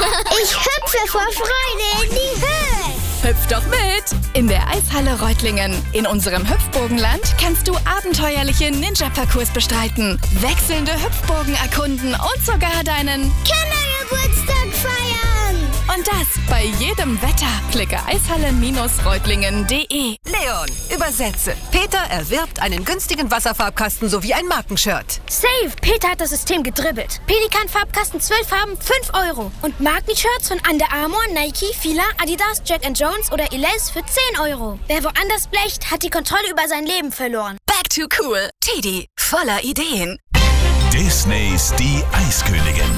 Ich hüpfe vor Freude in die Höhe. Hüpf doch mit! In der Eishalle Reutlingen. In unserem Hüpfburgenland kannst du abenteuerliche Ninja-Parcours bestreiten, wechselnde Hüpfburgen erkunden und sogar deinen Kindergeburtstag feiern. Und das bei jedem Wetter. Klicke eishalle-reutlingen.de. Leon, übersetze. Peter erwirbt einen günstigen Wasserfarbkasten sowie ein Markenshirt. Safe, Peter hat das System gedribbelt. Pelikan-Farbkasten 12 Farben, 5 €. Und Markenshirts von Under Armour, Nike, Fila, Adidas, Jack & Jones oder Elize für 10 €. Wer woanders blecht, hat die Kontrolle über sein Leben verloren. Back to cool. Teddy, voller Ideen. Disneys Die Eiskönigin.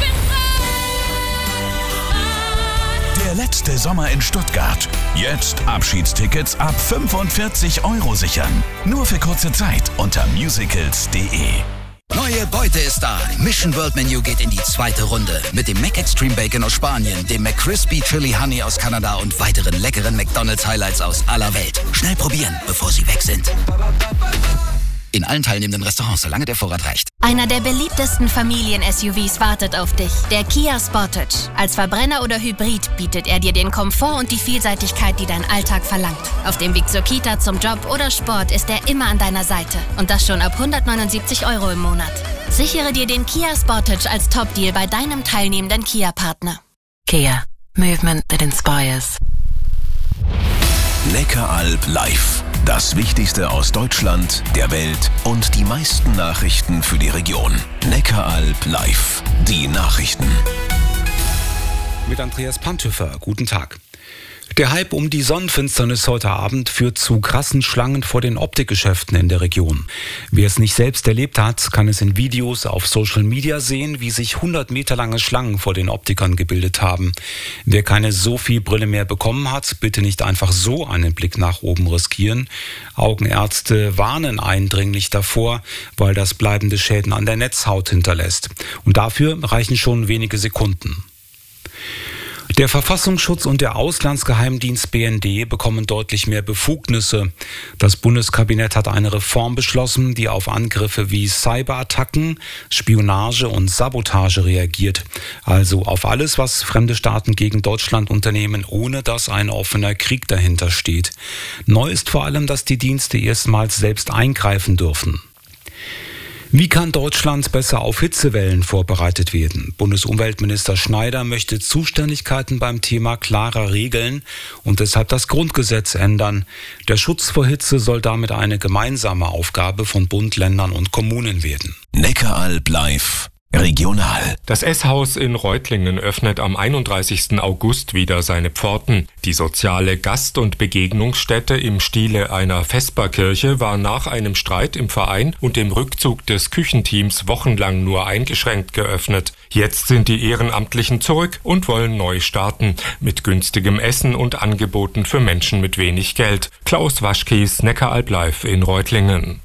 Der letzte Sommer in Stuttgart. Jetzt Abschiedstickets ab 45 € sichern. Nur für kurze Zeit unter musicals.de. Neue Beute ist da. Mission World Menu geht in die zweite Runde. Mit dem Mac Extreme Bacon aus Spanien, dem McCrispy Chili Honey aus Kanada und weiteren leckeren McDonald's Highlights aus aller Welt. Schnell probieren, bevor sie weg sind. In allen teilnehmenden Restaurants, solange der Vorrat reicht. Einer der beliebtesten Familien-SUVs wartet auf dich. Der Kia Sportage. Als Verbrenner oder Hybrid bietet er dir den Komfort und die Vielseitigkeit, die dein Alltag verlangt. Auf dem Weg zur Kita, zum Job oder Sport ist er immer an deiner Seite. Und das schon ab 179 € im Monat. Sichere dir den Kia Sportage als Top-Deal bei deinem teilnehmenden Kia-Partner. Kia. Movement that inspires. Neckaralb live. Das Wichtigste aus Deutschland, der Welt und die meisten Nachrichten für die Region. Neckaralb live. Die Nachrichten. Mit Andreas Panthöfer. Guten Tag. Der Hype um die Sonnenfinsternis heute Abend führt zu krassen Schlangen vor den Optikgeschäften in der Region. Wer es nicht selbst erlebt hat, kann es in Videos auf Social Media sehen, wie sich 100 Meter lange Schlangen vor den Optikern gebildet haben. Wer keine Sophie-Brille mehr bekommen hat, bitte nicht einfach so einen Blick nach oben riskieren. Augenärzte warnen eindringlich davor, weil das bleibende Schäden an der Netzhaut hinterlässt. Und dafür reichen schon wenige Sekunden. Der Verfassungsschutz und der Auslandsgeheimdienst BND bekommen deutlich mehr Befugnisse. Das Bundeskabinett hat eine Reform beschlossen, die auf Angriffe wie Cyberattacken, Spionage und Sabotage reagiert. Also auf alles, was fremde Staaten gegen Deutschland unternehmen, ohne dass ein offener Krieg dahinter steht. Neu ist vor allem, dass die Dienste erstmals selbst eingreifen dürfen. Wie kann Deutschland besser auf Hitzewellen vorbereitet werden? Bundesumweltminister Schneider möchte Zuständigkeiten beim Thema klarer regeln und deshalb das Grundgesetz ändern. Der Schutz vor Hitze soll damit eine gemeinsame Aufgabe von Bund, Ländern und Kommunen werden. Neckaralb live. Regional. Das S-Haus in Reutlingen öffnet am 31. August wieder seine Pforten. Die soziale Gast- und Begegnungsstätte im Stile einer Vesperkirche war nach einem Streit im Verein und dem Rückzug des Küchenteams wochenlang nur eingeschränkt geöffnet. Jetzt sind die Ehrenamtlichen zurück und wollen neu starten. Mit günstigem Essen und Angeboten für Menschen mit wenig Geld. Klaus Waschkies, Neckaralb live in Reutlingen.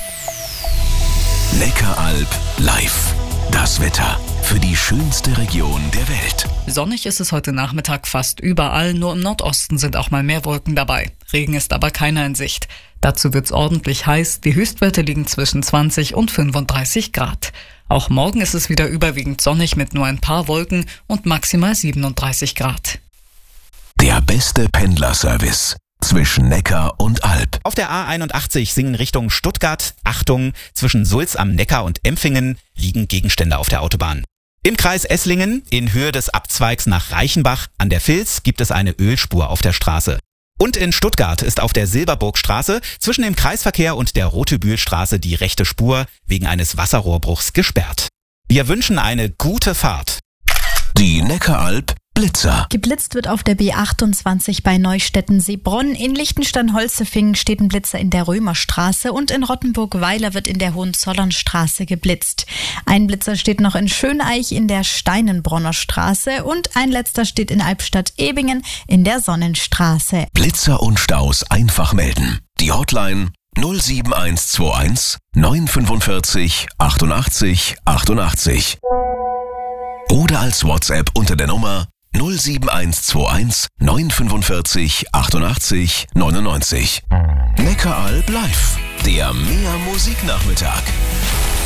Neckaralb live. Das Wetter für die schönste Region der Welt. Sonnig ist es heute Nachmittag fast überall, nur im Nordosten sind auch mal mehr Wolken dabei. Regen ist aber keiner in Sicht. Dazu wird's ordentlich heiß, die Höchstwerte liegen zwischen 20 und 35 Grad. Auch morgen ist es wieder überwiegend sonnig mit nur ein paar Wolken und maximal 37 Grad. Der beste Pendlerservice zwischen Neckar und Alb. Auf der A81 Singen Richtung Stuttgart. Achtung, zwischen Sulz am Neckar und Empfingen liegen Gegenstände auf der Autobahn. Im Kreis Esslingen, in Höhe des Abzweigs nach Reichenbach an der Vils, gibt es eine Ölspur auf der Straße. Und in Stuttgart ist auf der Silberburgstraße zwischen dem Kreisverkehr und der Rotebühlstraße die rechte Spur wegen eines Wasserrohrbruchs gesperrt. Wir wünschen eine gute Fahrt. Die Neckaralb Blitzer. Geblitzt wird auf der B28 bei Neustetten-Seebronn. In Liechtenstein-Holzefingen steht ein Blitzer in der Römerstraße und in Rottenburg-Weiler wird in der Hohenzollernstraße geblitzt. Ein Blitzer steht noch in Schöneich in der Steinenbronner Straße und ein letzter steht in Albstadt-Ebingen in der Sonnenstraße. Blitzer und Staus einfach melden. Die Hotline 07121 945 88 88. Oder als WhatsApp unter der Nummer 07121 945 88 99. Neckaralb live, der Mehr Musiknachmittag.